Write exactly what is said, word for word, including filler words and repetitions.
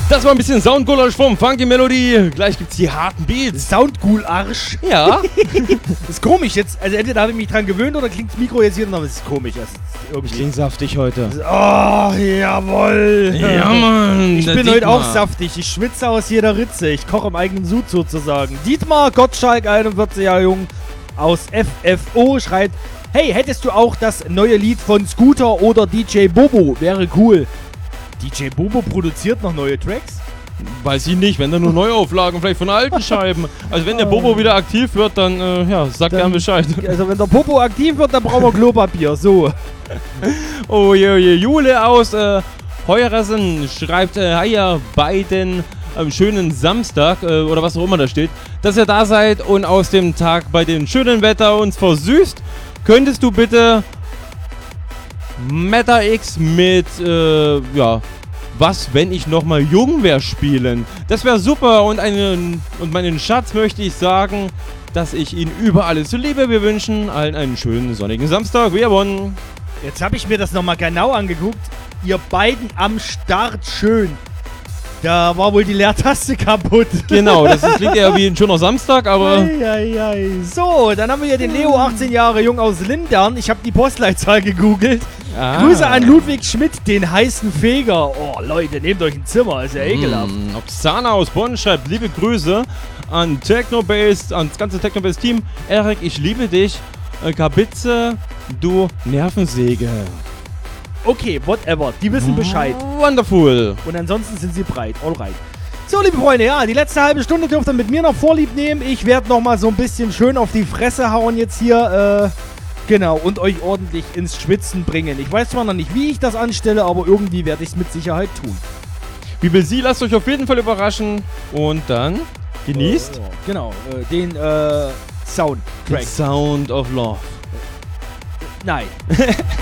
Das war ein bisschen Soundgulasch vom Funky Melody. Gleich gibt's die harten Beats. Soundgul-Arsch. Ja. Das ist komisch jetzt. Also entweder habe ich mich dran gewöhnt oder klingt das Mikro jetzt hier noch. Das ist komisch. Das ist irgendwie. Klingt saftig heute. Oh, jawohl. Ja, Mann. Ich bin heute auch saftig. Ich schwitze aus jeder Ritze. Ich koche im eigenen Sud sozusagen. Dietmar Gottschalk, einundvierzig Jahre jung, aus F F O, schreibt: Hey, hättest du auch das neue Lied von Scooter oder D J Bobo? Wäre cool. D J Bobo produziert noch neue Tracks? Weiß ich nicht, wenn da nur Neuauflagen vielleicht von alten Scheiben. Also wenn der Bobo wieder aktiv wird, dann äh, ja, sag Dann- gern Bescheid. Also wenn der Popo aktiv wird, dann brauchen wir Klopapier. So. Oh je, je, Jule aus äh, Heuressen schreibt, äh, hi ihr beiden, am schönen Samstag äh, oder was auch immer da steht, dass ihr da seid und aus dem Tag bei dem schönen Wetter uns versüßt. Könntest du bitte Meta X mit, äh, ja, was, wenn ich nochmal jung wäre, spielen? Das wäre super und, einen, und meinen Schatz möchte ich sagen, dass ich ihn über alles liebe. Wir wünschen allen einen schönen sonnigen Samstag. Wir wollen. Jetzt habe ich mir das nochmal genau angeguckt. Ihr beiden am Start schön. Da war wohl die Leertaste kaputt. Genau, das ist, klingt eher wie ein schöner Samstag, aber Eieiei. So, dann haben wir hier den Leo, achtzehn Jahre jung aus Lindern. Ich habe die Postleitzahl gegoogelt. Ah. Grüße an Ludwig Schmidt, den heißen Feger. Oh, Leute, nehmt euch ein Zimmer, ist ja ekelhaft. Mm, Oksana aus Bonn schreibt liebe Grüße an Technobase, ans ganze Technobase-Team. Erik, ich liebe dich. Äh, Kabitze, du Nervensäge. Okay, whatever. Die wissen Bescheid. Wonderful. Und ansonsten sind sie breit. Alright. So, liebe Freunde, ja, die letzte halbe Stunde dürft ihr mit mir noch Vorlieb nehmen. Ich werde nochmal so ein bisschen schön auf die Fresse hauen jetzt hier. Äh, genau, und euch ordentlich ins Schwitzen bringen. Ich weiß zwar noch nicht, wie ich das anstelle, aber irgendwie werde ich es mit Sicherheit tun. Bibel Sie, lasst euch auf jeden Fall überraschen. Und dann genießt Äh, genau, äh, den äh, Soundtrack. The Sound of Love. Nein.